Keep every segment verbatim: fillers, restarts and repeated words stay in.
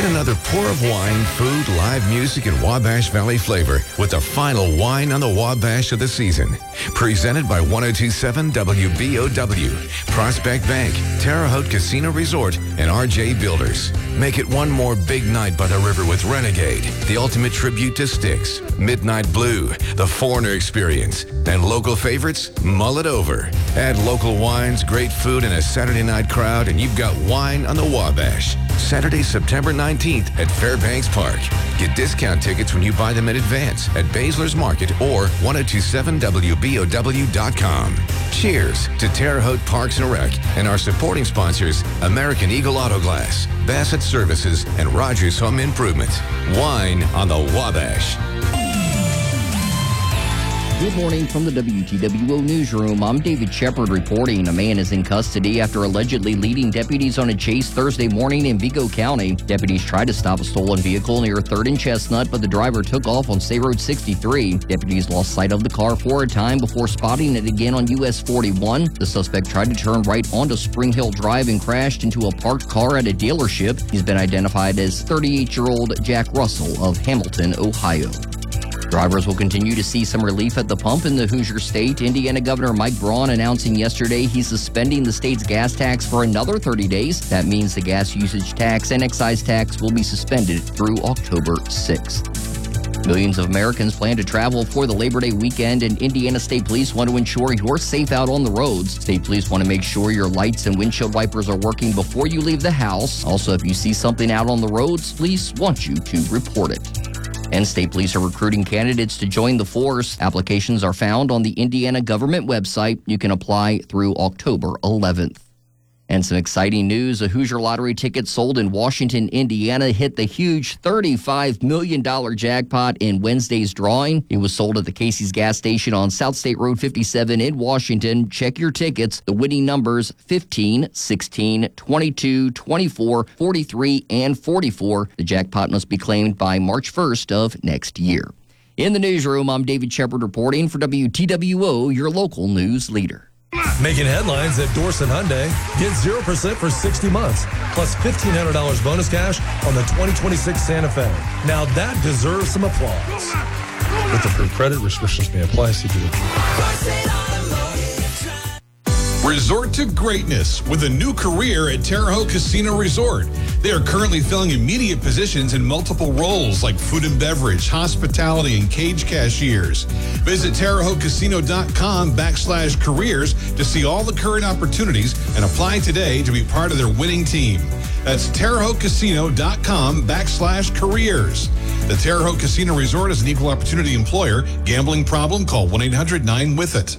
another pour of wine, food, live music, and Wabash Valley flavor with the final wine on the Wabash of the season. Presented by one oh two point seven W B O W, Prospect Bank, Terre Haute Casino Resort, and R J Builders. Make it one more big night by the river with Renegade, the ultimate tribute to Styx, Midnight Blue, the Foreigner Experience, and local favorites, mull it over. Add local wines, great food, and a Saturday night crowd, and you've got wine on the Wabash. Saturday, September nineteenth at Fairbanks Park. Get discount tickets when you buy them in advance at Baszler's Market or ten twenty-seven W B O W dot com. Cheers to Terre Haute Parks and Rec and our supporting sponsors, American Eagle Auto Glass, Bassett Services, and Rogers Home Improvement. Wine on the Wabash. Good morning from the W T W O Newsroom. I'm David Shepard reporting. A man is in custody after allegedly leading deputies on a chase Thursday morning in Vigo County. Deputies tried to stop a stolen vehicle near third and Chestnut, but the driver took off on State Road sixty-three. Deputies lost sight of the car for a time before spotting it again on U S forty-one. The suspect tried to turn right onto Spring Hill Drive and crashed into a parked car at a dealership. He's been identified as thirty-eight-year-old Jack Russell of Hamilton, Ohio. Drivers will continue to see some relief at the pump in the Hoosier State. Indiana Governor Mike Braun announcing yesterday he's suspending the state's gas tax for another thirty days. That means the gas usage tax and excise tax will be suspended through October sixth. Millions of Americans plan to travel for the Labor Day weekend, and Indiana State Police want to ensure you're safe out on the roads. State Police want to make sure your lights and windshield wipers are working before you leave the house. Also, if you see something out on the roads, police want you to report it. And state police are recruiting candidates to join the force. Applications are found on the Indiana government website. You can apply through October eleventh. And some exciting news, a Hoosier Lottery ticket sold in Washington, Indiana hit the huge thirty-five million dollars jackpot in Wednesday's drawing. It was sold at the Casey's gas station on South State Road fifty-seven in Washington. Check your tickets. The winning numbers fifteen, sixteen, twenty-two, twenty-four, forty-three, and forty-four. The jackpot must be claimed by March first of next year. In the newsroom, I'm David Shepard reporting for W T W O, your local news leader. Making headlines at Dorset Hyundai. Get zero percent for sixty months, plus fifteen hundred dollars bonus cash on the twenty twenty-six Santa Fe. Now that deserves some applause. With approved credit, restrictions may apply. See dealer. Resort to greatness with a new career at Terre Haute Casino Resort. They are currently filling immediate positions in multiple roles like food and beverage, hospitality, and cage cashiers. Visit Terre Haute Casino dot com backslash careers to see all the current opportunities and apply today to be part of their winning team. That's Terre Haute Casino dot com backslash careers. The Terre Haute Casino Resort is an equal opportunity employer. Gambling problem? Call one eight hundred nine with it.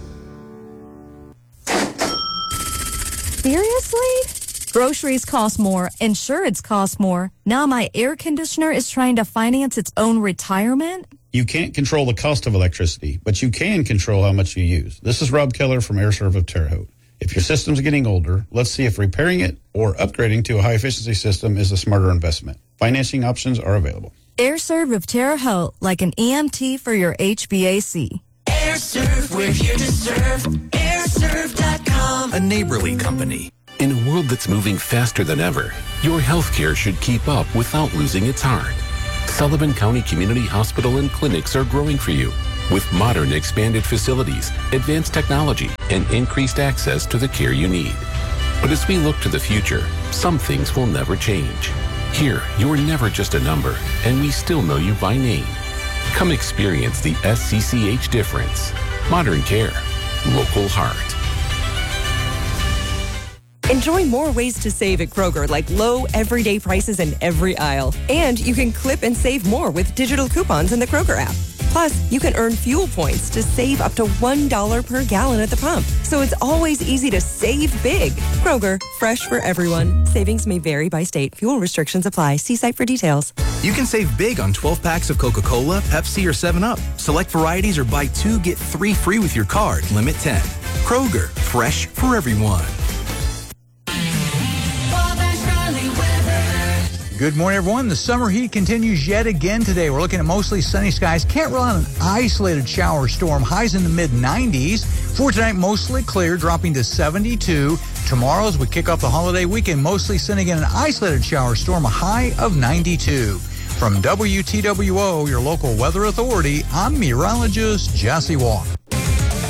Seriously? Groceries cost more, insurance costs more. Now my air conditioner is trying to finance its own retirement? You can't control the cost of electricity, but you can control how much you use. This is Rob Keller from AirServe of Terre Haute. If your system's getting older, let's see if repairing it or upgrading to a high-efficiency system is a smarter investment. Financing options are available. AirServe of Terre Haute, like an E M T for your H V A C. AirServe, we're here to serve. air serve dot com. A neighborly company. In a world that's moving faster than ever, your healthcare should keep up without losing its heart. Sullivan County Community Hospital and clinics are growing for you with modern expanded facilities, advanced technology, and increased access to the care you need. But as we look to the future, some things will never change. Here, you're never just a number, and we still know you by name. Come experience the S C C H difference. Modern care. Local heart. Enjoy more ways to save at Kroger, like low everyday prices in every aisle. And you can clip and save more with digital coupons in the Kroger app. Plus, you can earn fuel points to save up to one dollar per gallon at the pump. So it's always easy to save big. Kroger, fresh for everyone. Savings may vary by state. Fuel restrictions apply. See site for details. You can save big on twelve packs of Coca-Cola, Pepsi, or seven up. Select varieties or buy two, get three free with your card. Limit ten. Kroger, fresh for everyone. Good morning, everyone. The summer heat continues yet again today. We're looking at mostly sunny skies. Can't rule out an isolated shower storm. Highs in the mid nineties. For tonight, mostly clear, dropping to seventy-two. Tomorrow, as we kick off the holiday weekend, mostly sunny and an isolated shower storm, a high of ninety-two. From W T W O, your local weather authority, I'm meteorologist Jesse Walker.